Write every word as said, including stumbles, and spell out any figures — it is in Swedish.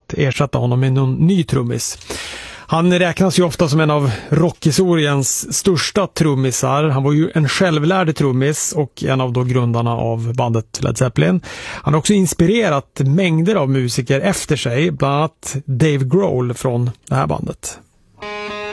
att ersätta honom med någon ny trummis. Han räknas ju ofta som en av rockhistoriens största trummisar. Han var ju en självlärd trummis och en av då grundarna av bandet Led Zeppelin. Han har också inspirerat mängder av musiker efter sig, bland annat Dave Grohl från det här bandet.